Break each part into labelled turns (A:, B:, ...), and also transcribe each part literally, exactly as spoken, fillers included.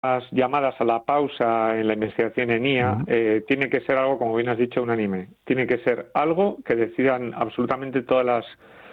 A: llamadas a la pausa en la investigación en I A,
B: Uh-huh.
A: eh, tiene que ser algo, como bien has dicho, unánime. Tiene que ser algo que decidan absolutamente todas las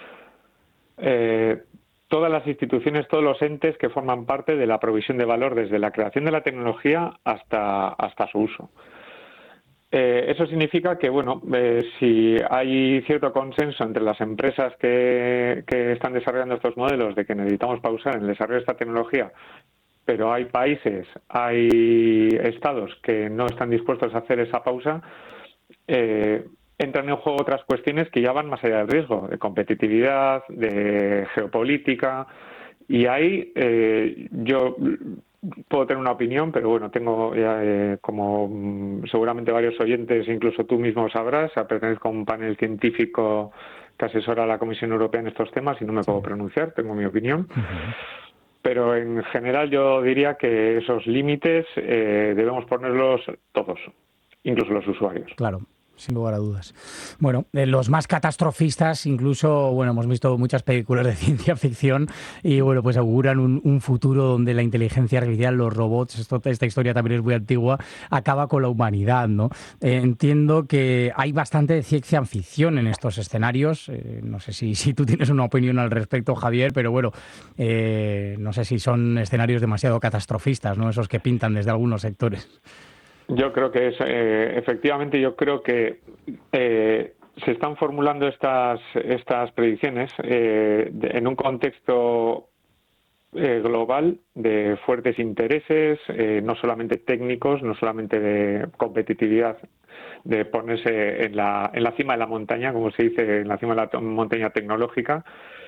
A: eh, todas las instituciones, todos los entes que forman parte de la provisión de valor desde la creación de la tecnología hasta, hasta su uso. Eh, eso significa que, bueno, eh, si hay cierto consenso entre las empresas que, que están desarrollando estos modelos de que necesitamos pausar en el desarrollo de esta tecnología, pero hay países, hay estados que no están dispuestos a hacer esa pausa, eh, entran en juego otras cuestiones que ya van más allá del riesgo, de competitividad, de geopolítica, y ahí eh, yo puedo tener una opinión, pero bueno, tengo ya, eh, como mm, seguramente varios oyentes, incluso tú mismo sabrás, pertenezco a un panel científico que asesora a la Comisión Europea en estos temas y no me
B: Sí.
A: puedo pronunciar, tengo mi opinión.
B: Uh-huh.
A: Pero en general yo diría que esos límites eh, debemos ponerlos todos, incluso los usuarios.
B: Claro, sin lugar a dudas. Bueno, eh, los más catastrofistas, incluso, bueno, hemos visto muchas películas de ciencia ficción y, bueno, pues auguran un, un futuro donde la inteligencia artificial, los robots, esto, esta historia también es muy antigua, acaba con la humanidad, ¿no? Eh, entiendo que hay bastante de ciencia ficción en estos escenarios. Eh, no sé si, si tú tienes una opinión al respecto, Javier, pero bueno, eh, no sé si son escenarios demasiado catastrofistas, ¿no? Esos que pintan desde algunos sectores.
A: Yo creo que es, eh, efectivamente, yo creo que eh, se están formulando estas, estas predicciones eh, de, en un contexto eh, global de fuertes intereses, eh, no solamente técnicos, no solamente de competitividad, de ponerse en la, en la cima de la montaña, como se dice, en la cima de la montaña tecnológica,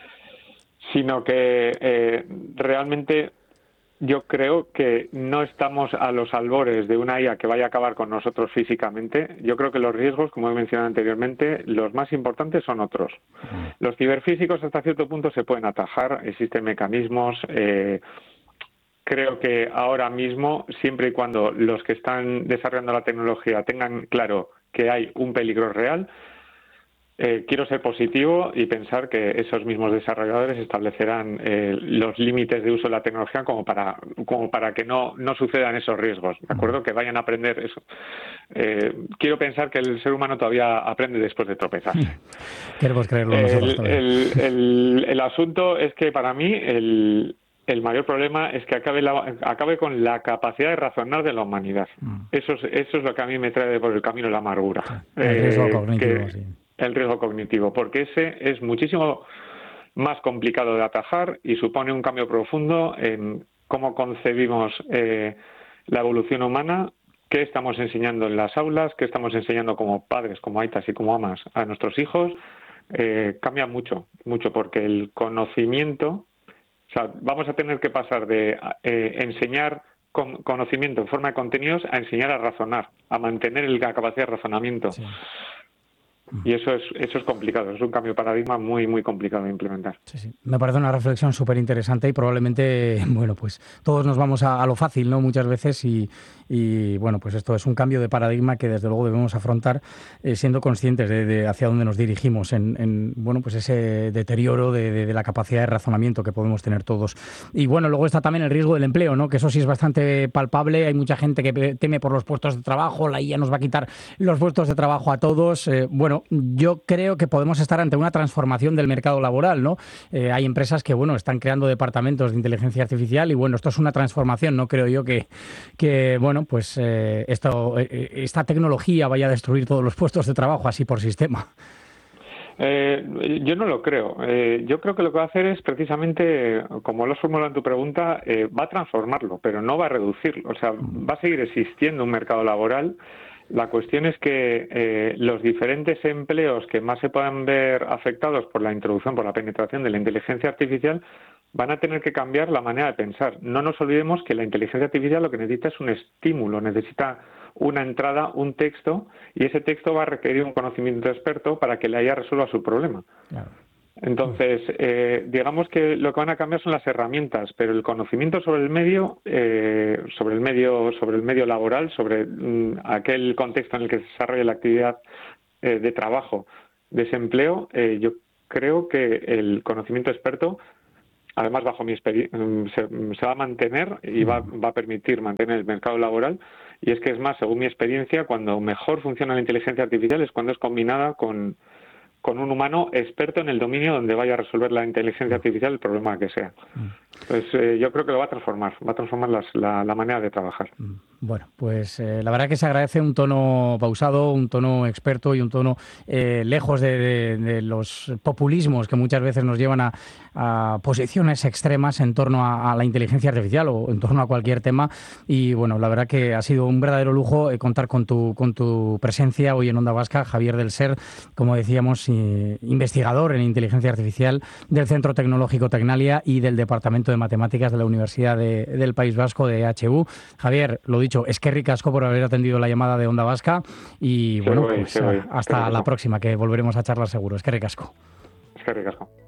A: sino que eh, realmente yo creo que no estamos a los albores de una I A que vaya a acabar con nosotros físicamente. Yo creo que los riesgos, como he mencionado anteriormente, los más importantes son otros. Los ciberfísicos hasta cierto punto se pueden atajar, existen mecanismos. Eh, creo que ahora mismo, siempre y cuando los que están desarrollando la tecnología tengan claro que hay un peligro real, Eh, quiero ser positivo y pensar que esos mismos desarrolladores establecerán eh, los límites de uso de la tecnología como para como para que no, no sucedan esos riesgos, ¿de acuerdo? Que vayan a aprender eso. Eh, quiero pensar que el ser humano todavía aprende después de tropezarse.
B: Queremos creerlo nosotros
A: El,
B: también.
A: el, el, el asunto es que para mí el, el mayor problema es que acabe, la, acabe con la capacidad de razonar de la humanidad.
B: Mm.
A: Eso es, eso es lo que a mí me trae por el camino de la amargura.
B: Sí. El riesgo
A: Eh,
B: cognitivo,
A: que
B: sí.
A: el riesgo cognitivo, porque ese es muchísimo más complicado de atajar y supone un cambio profundo en cómo concebimos eh, la evolución humana, qué estamos enseñando en las aulas, qué estamos enseñando como padres, como aitas y como amas a nuestros hijos. Eh, cambia mucho, mucho, porque el conocimiento, o sea, vamos a tener que pasar de eh, enseñar con conocimiento en forma de contenidos a enseñar a razonar, a mantener la capacidad de razonamiento.
B: Sí.
A: Y eso es eso es complicado, es un cambio de paradigma muy, muy complicado de implementar.
B: Sí, sí. Me parece una reflexión súper interesante y probablemente, bueno, pues todos nos vamos a, a lo fácil, ¿no? Muchas veces y, y, bueno, pues esto es un cambio de paradigma que desde luego debemos afrontar eh, siendo conscientes de, de hacia dónde nos dirigimos en, en bueno, pues ese deterioro de, de, de la capacidad de razonamiento que podemos tener todos. Y bueno, luego está también el riesgo del empleo, ¿no? Que eso sí es bastante palpable. Hay mucha gente que teme por los puestos de trabajo, la I A nos va a quitar los puestos de trabajo a todos. Eh, bueno, yo creo que podemos estar ante una transformación del mercado laboral, ¿no? Eh, hay empresas que, bueno, están creando departamentos de inteligencia artificial y, bueno, esto es una transformación, no creo yo que, que bueno, pues eh, esto, eh, esta tecnología vaya a destruir todos los puestos de trabajo así por sistema.
A: Eh, yo no lo creo. Eh, yo creo que lo que va a hacer es precisamente, como lo has formulado en tu pregunta, eh, va a transformarlo, pero no va a reducirlo. O sea, va a seguir existiendo un mercado laboral. La cuestión es que eh, los diferentes empleos que más se puedan ver afectados por la introducción, por la penetración de la inteligencia artificial, van a tener que cambiar la manera de pensar. No nos olvidemos que la inteligencia artificial lo que necesita es un estímulo, necesita una entrada, un texto, y ese texto va a requerir un conocimiento experto para que la I A resuelva su problema.
B: Claro.
A: Entonces, eh, digamos que lo que van a cambiar son las herramientas, pero el conocimiento sobre el medio, eh, sobre el medio, sobre el medio laboral, sobre mm, aquel contexto en el que se desarrolla la actividad eh, de trabajo, de ese empleo, eh, yo creo que el conocimiento experto además bajo mi experiencia, se, se va a mantener y va, va a permitir mantener el mercado laboral. Y es que es más, según mi experiencia, cuando mejor funciona la inteligencia artificial es cuando es combinada con, con un humano experto en el dominio donde vaya a resolver la inteligencia artificial el problema que sea. Pues eh, yo creo que lo va a transformar, va a transformar las, la, la manera de trabajar.
B: Bueno, pues eh, la verdad que se agradece un tono pausado, un tono experto y un tono eh, lejos de, de, de los populismos que muchas veces nos llevan a, a posiciones extremas en torno a, a la inteligencia artificial o en torno a cualquier tema. Y bueno, la verdad que ha sido un verdadero lujo eh, contar con tu, con tu presencia hoy en Onda Vasca, Javier del Ser, como decíamos, eh, investigador en inteligencia artificial del Centro Tecnológico Tecnalia y del Departamento de Matemáticas de la Universidad de, del País Vasco de E H U. Javier, lo dicho, es que ricasco por haber atendido la llamada de Onda Vasca y bueno, pues hasta la próxima, que volveremos a charlar seguro. Es que ricasco.
A: Es que ricasco.